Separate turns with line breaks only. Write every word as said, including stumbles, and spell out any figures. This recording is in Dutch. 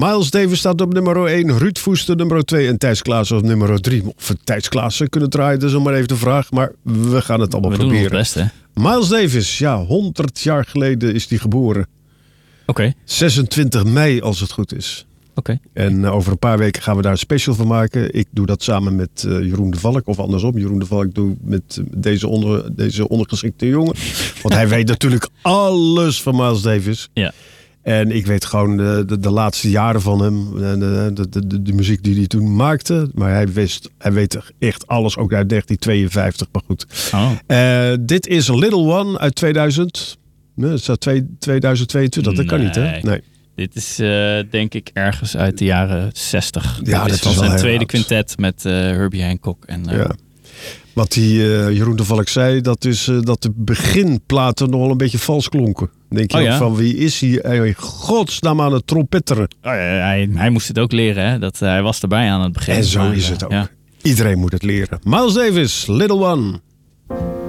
Miles Davis staat op nummer één, Ruud Voester nummer twee en Thijs Klaassen op nummer drie. Of we Thijs Klaassen kunnen draaien, dat is nog maar even de vraag. Maar we gaan het allemaal
we
proberen.
Doen ons best, hè?
Miles Davis, ja, honderd jaar geleden is hij geboren.
Oké. Okay.
zesentwintig mei als het goed is.
Oké.
Okay. En uh, over een paar weken gaan we daar een special van maken. Ik doe dat samen met uh, Jeroen de Valk. Of andersom, Jeroen de Valk doe met uh, deze, onder, deze ondergeschikte jongen. Want hij weet natuurlijk alles van Miles Davis.
Ja.
En ik weet gewoon de, de, de laatste jaren van hem. En de, de, de, de muziek die hij toen maakte. Maar hij, wist, hij weet echt alles, ook uit negentien tweeënvijftig. Maar goed.
Oh.
Uh, dit is Little One uit tweeduizend. Nee, het staat tweeduizend tweeëntwintig. Dat
nee.
kan niet, hè? Nee.
Dit is uh, denk ik ergens uit de jaren zestig.
Ja,
dit
dat
is van
is
zijn tweede
oud.
quintet met uh, Herbie Hancock. En, uh,
ja. Wat die uh, Jeroen de Valk zei, dat is uh, dat de beginplaten nog wel een beetje vals klonken. Denk je
oh,
ook
ja?
van wie is hij in godsnaam aan het trompetteren?
Oh, ja, hij, hij moest het ook leren, hè? Dat, uh, hij was erbij aan het begin.
En zo
maar,
is het ook.
Ja.
Iedereen moet het leren. Miles Davis, Little One.